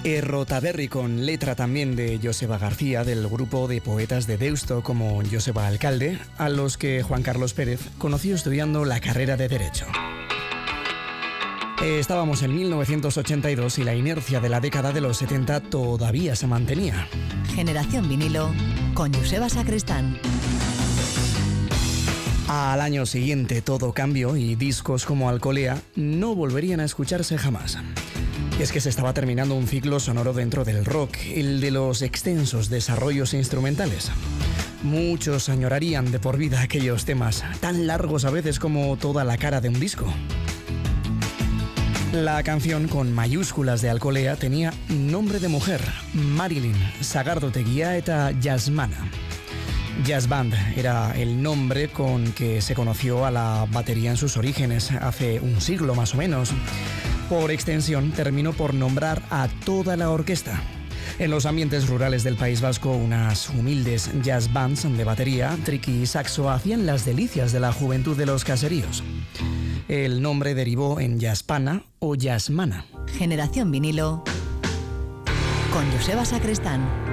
Errotaberri, con letra también de Joseba García, del grupo de poetas de Deusto como Joseba Alcalde, a los que Juan Carlos Pérez conoció estudiando la carrera de Derecho. Estábamos en 1982 y la inercia de la década de los 70 todavía se mantenía. Generación Vinilo con Joseba Sacristán. Al año siguiente todo cambió y discos como Alcolea no volverían a escucharse jamás. Es que se estaba terminando un ciclo sonoro dentro del rock, el de los extensos desarrollos instrumentales. Muchos añorarían de por vida aquellos temas, tan largos a veces como toda la cara de un disco. La canción con mayúsculas de Alcolea tenía nombre de mujer: Marilyn Sagardotegia eta Jazzmana. Jazz Band era el nombre con que se conoció a la batería en sus orígenes, hace un siglo más o menos. Por extensión, terminó por nombrar a toda la orquesta. En los ambientes rurales del País Vasco, unas humildes jazz bands de batería, triqui y saxo hacían las delicias de la juventud de los caseríos. El nombre derivó en Jazzpana o Jazzmana. Generación Vinilo con Joseba Sacristán.